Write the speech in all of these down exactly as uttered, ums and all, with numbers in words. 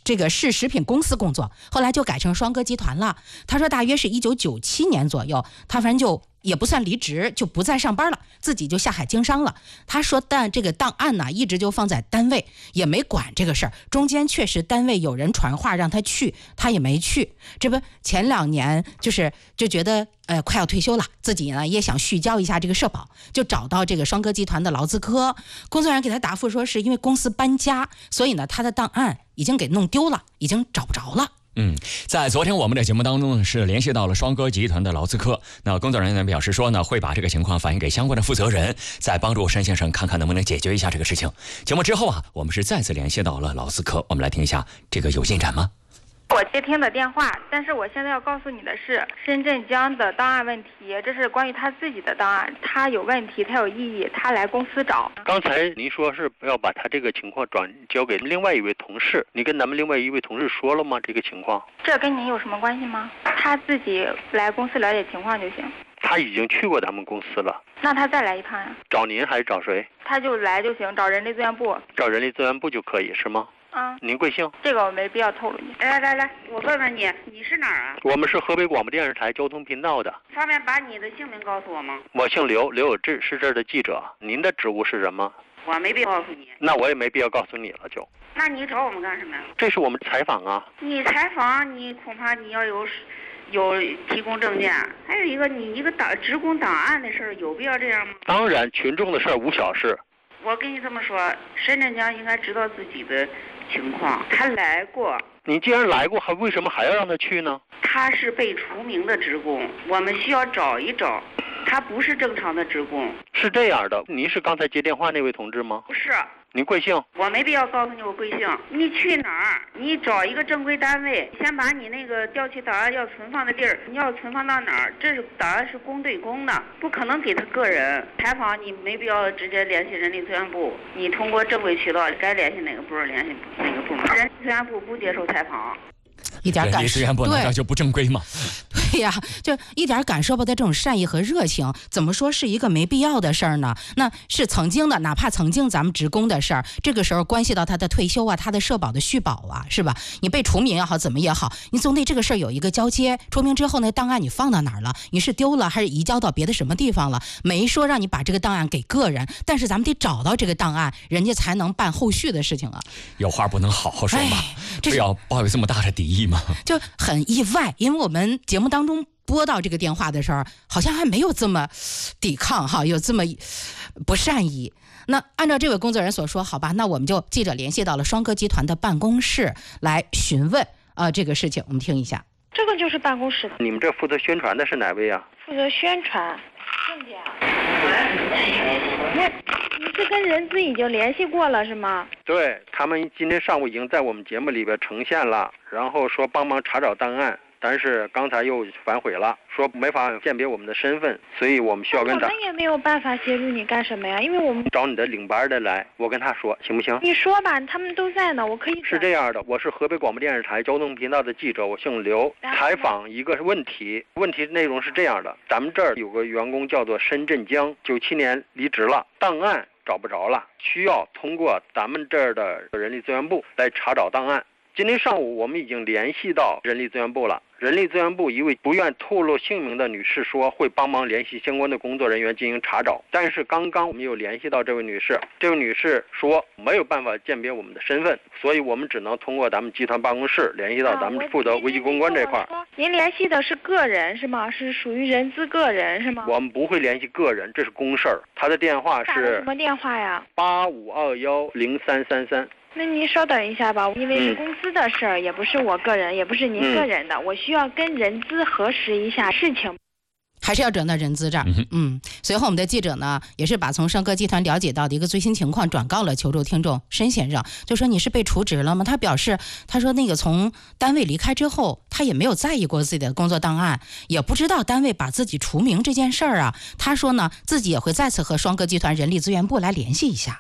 这个市食品公司工作，后来就改成双哥集团了。他说大约是一九九七年左右，他反正就也不算离职，就不再上班了，自己就下海经商了。他说但这个档案呢一直就放在单位，也没管这个事儿，中间确实单位有人传话让他去，他也没去。这不前两年就是就觉得呃快要退休了，自己呢也想续交一下这个社保，就找到这个双哥集团的劳资科，工作人员给他答复说是因为公司搬家，所以呢他的档案已经给弄丢了，已经找不着了。 嗯，在昨天我们的节目当中是联系到了双哥集团的劳资科，那工作人员表示说呢，会把这个情况反映给相关的负责人，再帮助申先生看看能不能解决一下这个事情。节目之后啊，我们是再次联系到了劳资科，我们来听一下这个有进展吗？ 我接听的电话，但是我现在要告诉你的是，申振江的档案问题，这是关于他自己的档案，他有问题，他有异议，他来公司找。 刚才您说是要把他这个情况转交给另外一位同事，你跟咱们另外一位同事说了吗？这个情况？ 这跟您有什么关系吗？他自己来公司了解情况就行。 他已经去过咱们公司了。 那他再来一趟呀？ 找您还是找谁？ 他就来就行，找人力资源部。 找人力资源部就可以是吗？ 啊， 您贵姓？ 这个我没必要透露你。 来来来，我问问你，你是哪儿啊？ 我们是河北广播电视台交通频道的。 方便把你的姓名告诉我吗？ 我姓刘，刘有志，是这儿的记者。您的职务是什么？ 我没必要告诉你。 那我也没必要告诉你了就。 那你找我们干什么呀？ 这是我们采访啊。 你采访，你恐怕你要有有提供证件，还有一个你一个档职工档案的事儿，有必要这样吗？ 当然，群众的事儿无小事。 我跟你这么说，申振江应该知道自己的情况，他来过。 你既然来过，还为什么还要让他去呢？ 他是被除名的职工，我们需要找一找，他不是正常的职工。 是这样的，您是刚才接电话那位同志吗？ 不是。 您贵姓？ 我没必要告诉你我贵姓。你去哪儿？你找一个正规单位，先把你那个调取档案要存放的地儿，你要存放到哪儿？这是档案是公对公的，不可能给他个人采访。你没必要直接联系人力资源部，你通过正规渠道该联系哪个部联系哪个部门。人力资源部不接受采访。 一点感受， 人力资源部难道就不正规吗？ 对呀，就一点感受不到这种善意和热情，怎么说是一个没必要的事儿呢？那是曾经的，哪怕曾经咱们职工的事儿，这个时候关系到他的退休啊，他的社保的续保啊，是吧？你被除名也好，怎么也好，你总得这个事儿有一个交接。除名之后呢，档案你放到哪儿了？你是丢了还是移交到别的什么地方了？没说让你把这个档案给个人，但是咱们得找到这个档案，人家才能办后续的事情啊。 有话不能好好说嘛， 不要抱有这么大的敌意吗？ 就很意外，因为我们节目当中拨到这个电话的时候，好像还没有这么抵抗哈，有这么不善意。那按照这位工作人员所说，好吧，那我们就记者联系到了双哥集团的办公室来询问呃这个事情，我们听一下。 这个就是办公室的。 你们这负责宣传的是哪位啊？ 负责宣传。郑姐，那你是跟人资已经联系过了是吗？ 对，他们今天上午已经在我们节目里边呈现了，然后说帮忙查找档案，但是刚才又反悔了，说没法鉴别我们的身份，所以我们需要跟他。 我们也没有办法协助你干什么呀，因为我们找你的领班的来，我跟他说行不行？ 你说吧，他们都在呢，我可以。 是这样的，我是河北广播电视台交通频道的记者，我姓刘，采访一个问题，问题内容是这样的，咱们这儿有个员工叫做申振江，九七年离职了，档案找不着了，需要通过咱们这儿的人力资源部来查找档案。今天上午我们已经联系到人力资源部了，人力资源部一位不愿透露姓名的女士说会帮忙联系相关的工作人员进行查找，但是刚刚我们又联系到这位女士，这位女士说没有办法鉴别我们的身份，所以我们只能通过咱们集团办公室联系到咱们负责危机公关这块。 啊、您联系的是个人是吗？是属于人资个人是吗？ 我们不会联系个人，这是公事儿。他的电话是什么电话呀？ 八五二幺零三三三。 那您稍等一下吧，因为是公司的事儿、嗯，也不是我个人，也不是您个人的、嗯，我需要跟人资核实一下事情。 还是要转到人资这儿。嗯, 嗯，随后我们的记者呢，也是把从双哥集团了解到的一个最新情况转告了求助听众申先生，就说你是被除职了吗？他表示，他说那个从单位离开之后，他也没有在意过自己的工作档案，也不知道单位把自己除名这件事儿啊。他说呢，自己也会再次和双哥集团人力资源部来联系一下。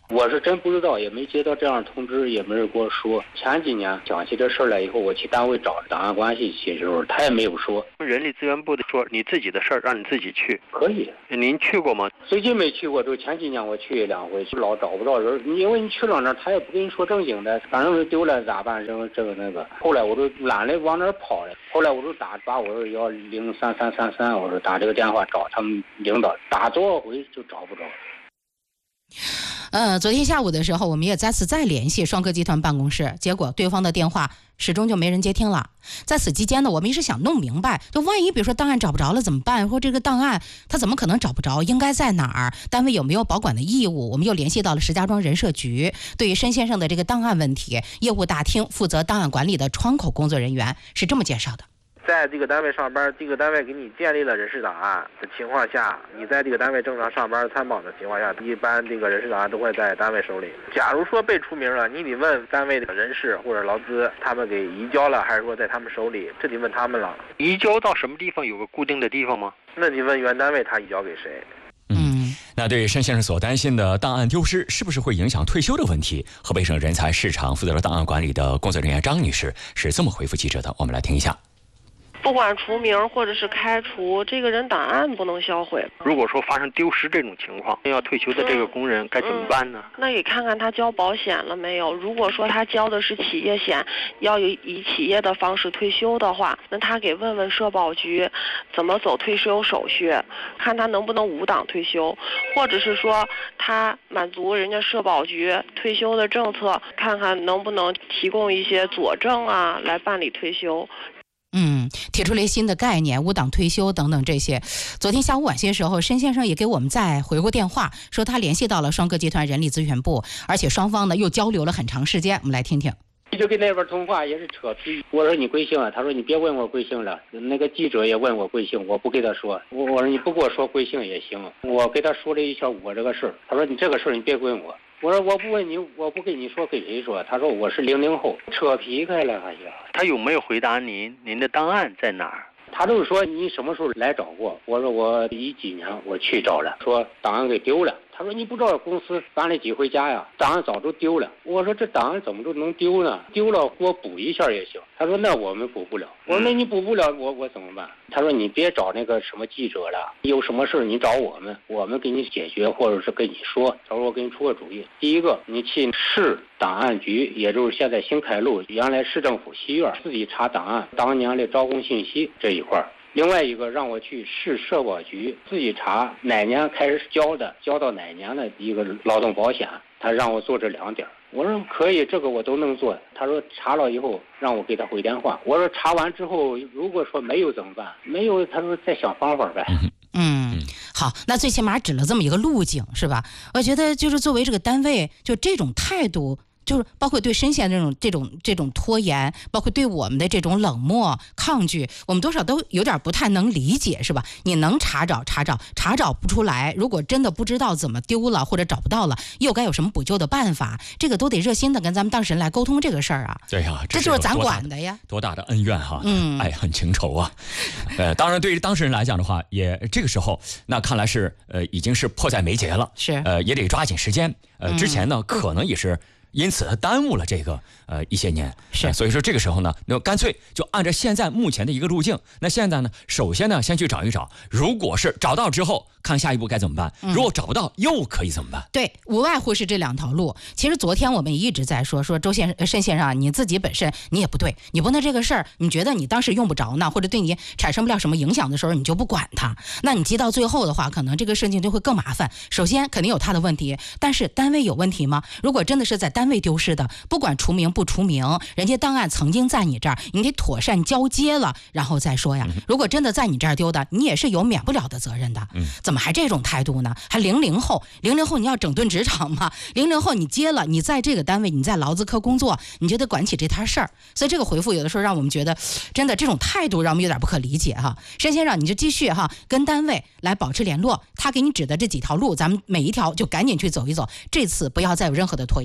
我是真不知道，也没接到这样的通知，也没人跟我说。前几年讲起这事儿来以后，我去单位找档案关系去的时候，他也没有说。 人力资源部的说你自己的事儿让你自己去， 可以。 您去过吗？ 最近没去过，就前几年我去两回，老找不到人，因为你去了那儿，他也不跟你说正经的，反正是丢了咋办？这个这个那个。后来我就懒得往那儿跑了，后来我就打把我说幺零三三三三，我说打这个电话找他们领导，打多少回就找不着。 呃，昨天下午的时候，我们也再次再联系双科集团办公室，结果对方的电话始终就没人接听了。在此期间呢，我们一直想弄明白，就万一比如说档案找不着了怎么办？或这个档案它怎么可能找不着？应该在哪儿？单位有没有保管的义务？我们又联系到了石家庄人社局，对于申先生的这个档案问题，业务大厅负责档案管理的窗口工作人员是这么介绍的。 在这个单位上班，这个单位给你建立了人事档案的情况下，你在这个单位正常上班参保的情况下，一般这个人事档案都会在单位手里。假如说被除名了，你得问单位的人事或者劳资，他们给移交了，还是说在他们手里，这得问他们了。 移交到什么地方？有个固定的地方吗？ 那你问原单位他移交给谁？ 嗯，那对申先生所担心的档案丢失是不是会影响退休的问题，河北省人才市场负责档案管理的工作人员张女士是这么回复记者的，我们来听一下。 不管除名或者是开除，这个人档案不能销毁。 如果说发生丢失这种情况，要退休的这个工人该怎么办呢？ 嗯嗯、那也看看他交保险了没有。如果说他交的是企业险，要以企业的方式退休的话，那他给问问社保局怎么走退休手续，看他能不能无档退休，或者是说他满足人家社保局退休的政策，看看能不能提供一些佐证啊，来办理退休。 嗯，提出了新的概念，无档退休等等这些。昨天下午晚些时候，申先生也给我们再回过电话，说他联系到了双科集团人力资源部，而且双方呢又交流了很长时间。我们来听听。 记者跟那边通话也是扯皮，我说你贵姓啊？他说你别问我贵姓了。那个记者也问我贵姓，我不给他说。我我说你不给我说贵姓也行。我给他说了一下我这个事儿，他说你这个事儿你别问我。我说我不问你，我不跟你说，给谁说？他说我是零零后，扯皮开了还呀。 他有没有回答您？您的档案在哪儿？ 他就是说你什么时候来找过？我说我一几年我去找了，说档案给丢了。他说你不知道公司搬了几回家呀？档案早就丢了。我说这档案怎么就能丢呢？丢了给我补一下也行。他说那我们补不了。我说那你补不了，我我怎么办？他说你别找那个什么记者了，有什么事你找我们，我们给你解决，或者是跟你说。他说我给你出个主意，第一个你去市档案局，也就是现在新开路原来市政府西院自己查档案当年的招工信息这一块。另外一个让我去市社保局自己查哪年开始交的，交到哪年的一个劳动保险，他让我做这两点。我说可以，这个我都能做。他说查了以后让我给他回电话。我说查完之后如果说没有怎么办？没有，他说再想方法呗。 嗯，好，那最起码指了这么一个路径，是吧？我觉得就是作为这个单位，就这种态度。就是包括对申先这种这种这种拖延，包括对我们的这种冷漠抗拒，我们多少都有点不太能理解，是吧？你能查找查找查找不出来，如果真的不知道怎么丢了或者找不到了，又该有什么补救的办法？这个都得热心的跟咱们当事人来沟通这个事儿啊。 对呀， 这就是咱管的呀。 多大的恩怨哈， 嗯， 爱恨情仇啊。呃，当然对于当事人来讲的话，也这个时候那看来是呃已经是迫在眉睫了， 是呃也得抓紧时间。呃，之前呢、嗯、可能也是。因此，他耽误了这个呃一些年， 是、 呃，所以说这个时候呢，那干脆就按照现在目前的一个路径。那现在呢，首先呢，先去找一找，如果是找到之后，看下一步该怎么办。如果找不到，又可以怎么办？ 嗯、对，无外乎是这两条路。其实昨天我们也一直在说，说周先生、申先生，你自己本身你也不对，你不能这个事儿，你觉得你当时用不着呢，或者对你产生不了什么影响的时候，你就不管它。那你急到最后的话，可能这个事情就会更麻烦。首先肯定有他的问题，但是单位有问题吗？如果真的是在单位丢失的。不管除名不除名，人家档案曾经在你这儿，你得妥善交接了，然后再说呀。如果真的在你这儿丢的，你也是有免不了的责任的。 嗯， 怎么还这种态度呢？还零零后，零零后你要整顿职场嘛？零零后你接了，你在这个单位，你在劳资科工作，你就得管起这摊事儿。所以这个回复有的时候让我们觉得，真的这种态度让我们有点不可理解哈。申先生，你就继续哈，跟单位来保持联络，他给你指的这几条路，咱们每一条就赶紧去走一走，这次不要再有任何的拖延了啊。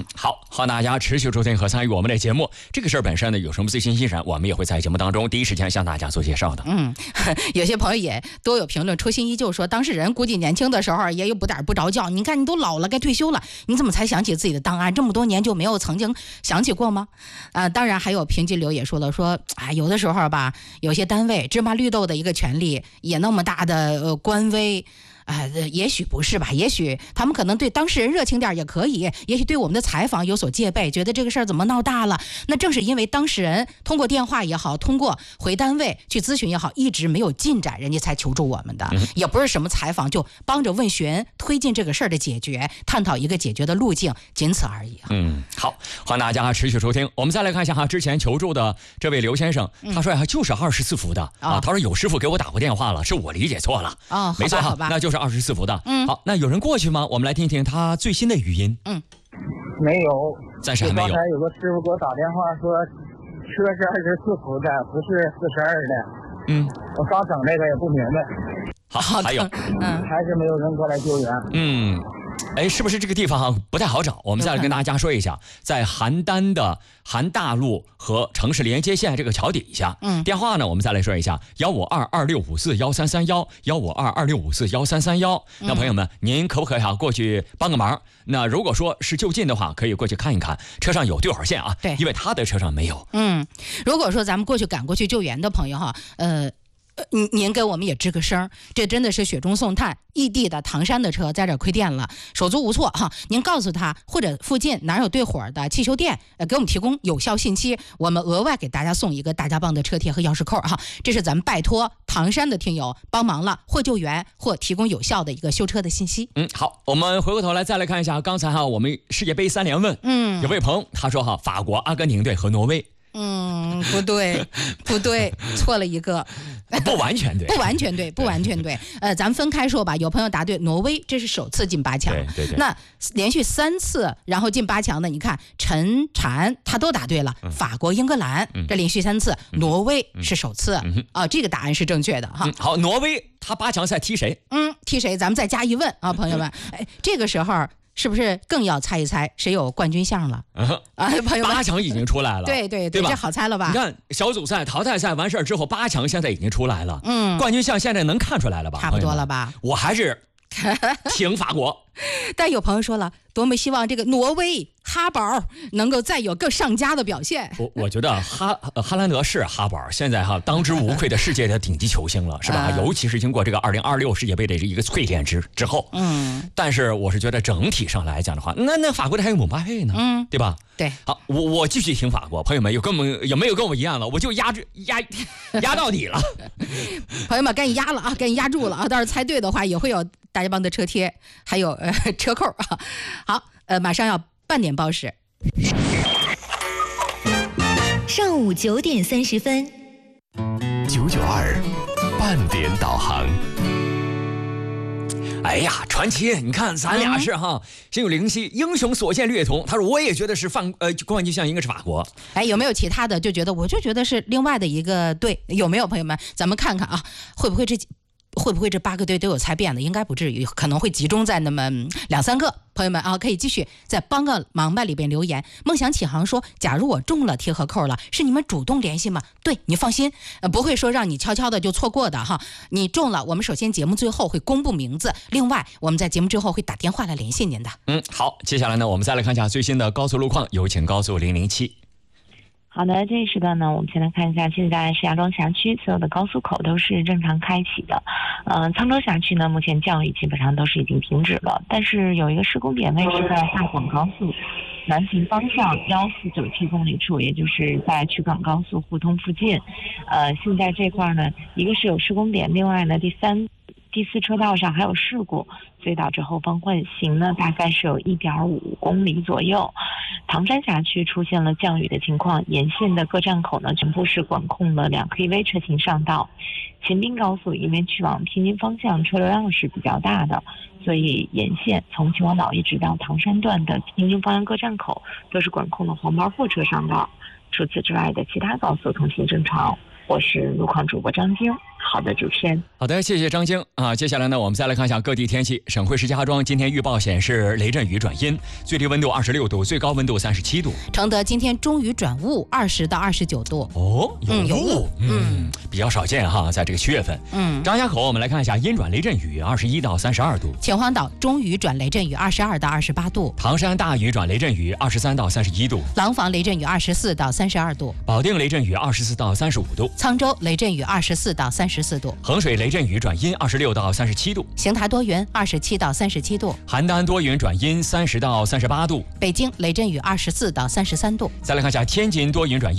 嗯，好，欢迎大家持续收听和参与我们的节目。这个事儿本身呢，有什么最新进展，我们也会在节目当中第一时间向大家做介绍的。 嗯，有些朋友也都有评论，初心依旧说，当事人估计年轻的时候也有不点不着觉。你看，你都老了，该退休了，你怎么才想起自己的档案？这么多年就没有曾经想起过吗？啊、呃，当然还有平吉流也说了，说啊，有的时候吧，有些单位芝麻绿豆的一个权利，也那么大的呃官威。呃，也许不是吧，也许他们可能对当事人热情点也可以，也许对我们的采访有所戒备，觉得这个事儿怎么闹大了。那正是因为当事人通过电话也好，通过回单位去咨询也好，一直没有进展，人家才求助我们的，嗯、也不是什么采访，就帮着问询推进这个事儿的解决，探讨一个解决的路径，仅此而已。 嗯，好，欢迎大家持续收听。我们再来看一下哈，之前求助的这位刘先生，他说呀，就是二十四伏的、嗯、啊，他说有师傅给我打过电话了，是我理解错了。 哦， 没错哈， 那就是二十四伏的。 嗯， 好，那有人过去吗？我们来听听他最新的语音。 嗯， 没有， 暂时还没有。 刚才有个师傅给我打电话说，车是二十四伏的，不是四十二的。 嗯， 我刚整这个也不明白。 好，还有， 嗯， 还是没有人过来救援。 嗯。哎，是不是这个地方哈不太好找？我们再来跟大家说一下，在邯郸的邯大路和城市连接线这个桥底下， 嗯， 电话呢，我们再来说一下，幺五二二六五四幺三三幺，幺五二二六五四幺三三幺。那朋友们，您可不可以啊过去帮个忙？那如果说是就近的话，可以过去看一看，车上有对号线啊， 对， 因为他的车上没有。 嗯，如果说咱们过去赶过去救援的朋友哈，呃。您您给我们也吱个声，这真的是雪中送炭，异地的唐山的车在这亏电了，手足无措哈。您告诉他，或者附近哪有对火的汽修店，呃，给我们提供有效信息，我们额外给大家送一个大家棒的车贴和钥匙扣哈。这是咱们拜托唐山的听友帮忙了，或救援或提供有效的一个修车的信息。 嗯，好，我们回过头来再来看一下，刚才哈我们世界杯三连问， 嗯， 有位朋友他说哈，法国、阿根廷队和挪威。 嗯，不对，不对，错了一个， 不完全对， 不完全对，不完全对。呃，咱们分开说吧。有朋友答对，挪威这是首次进八强， 对对对。 那连续三次然后进八强的，你看陈禅他都答对了。嗯、法国、英格兰、嗯、这连续三次，嗯、挪威是首次啊、嗯呃，这个答案是正确的哈、 嗯。好，挪威他八强赛踢谁？ 嗯，踢谁？咱们再加一问啊，朋友们。哎，这个时候。是不是更要猜一猜谁有冠军相了？啊，朋友们， 八强已经出来了， 对对对吧？ 这好猜了吧？ 你看小组赛、淘汰赛完事儿之后，八强现在已经出来了， 嗯， 冠军相现在能看出来了吧？ 差不多了吧？ 我还是挺法国， 但有朋友说了，多么希望这个挪威哈堡能够再有更上佳的表现。 我我觉得哈哈兰德是哈堡现在哈当之无愧的世界的顶级球星了，是吧？呃、尤其是经过这个二零二六世界杯的一个淬炼之之后， 嗯。 但是我是觉得整体上来讲的话，那那法国的还有姆巴佩呢， 嗯， 对吧？ 对。 好，我我继续听法国，朋友们有跟我们有没有跟我一样了？我就压住压压到底了。 朋友们赶紧压了啊，赶紧压住了啊！到时候猜对的话，也会有大家帮的车贴，还有呃车扣啊。好，呃，马上要半点报时。 上午九点三十分， 九九二半点导航。 哎呀，传奇！你看咱俩是哈，心有灵犀，英雄所见略同。他说我也觉得是犯呃冠军相应该是法国。 哎，有没有其他的就觉得我就觉得是另外的一个队？有没有朋友们？咱们看看啊，会不会这会不会这八个队都有猜遍的？应该不至于，可能会集中在那么两三个。朋友们啊，可以继续在帮个忙吧里边留言。梦想启航说，假如我中了贴和扣了，是你们主动联系吗？对，你放心，呃，不会说让你悄悄的就错过的哈。你中了，我们首先节目最后会公布名字，另外我们在节目之后会打电话来联系您的。 嗯，好，接下来呢，我们再来看一下最新的高速路况，有请高速零零七。 好的，这一时段呢，我们先来看一下，现在石家庄辖区所有的高速口都是正常开启的。呃，沧州辖区呢，目前降雨基本上都是已经停止了，但是有一个施工点位是在大广高速南行方向幺四九七公里处，也就是在曲港高速互通附近。呃，现在这块呢，一个是有施工点，另外呢，第三。第四车道上还有事故，所以导致后方换行呢大概是有一点五公里左右。唐山辖区出现了降雨的情况，沿线的各站口呢全部是管控了两 K V 车型上道。秦滨高速因为去往天津方向车流量是比较大的，所以沿线从秦皇岛一直到唐山段的天津方向各站口都是管控了黄包货车上道。除此之外的其他高速通行正常。我是路况主播张晶， 好的，主持人。 好的，谢谢张晶啊。接下来呢，我们再来看一下各地天气。省会石家庄今天预报显示雷阵雨转阴，最低温度二十六度，最高温度三十七度。 承德今天中雨转雾，二十到二十九度。 哦，有雾， 嗯，有雾， 嗯，比较少见哈，在这个七月份。 嗯， 张家口我们来看一下阴转雷阵雨，二十一到三十二度。 秦皇岛中雨转雷阵雨，二十二到二十八度。 唐山大雨转雷阵雨，二十三到三十一度。 廊坊雷阵雨二十四到三十二度。 保定雷阵雨二十四到三十五度。 沧州雷阵雨二十四到三十四度。 衡水雷阵雨转阴，二十六到三十七度。 邢台多云，二十七到三十七度。 邯郸多云转阴，三十到三十八度。 北京雷阵雨二十四到三十三度。 再来看一下天津多云转阴。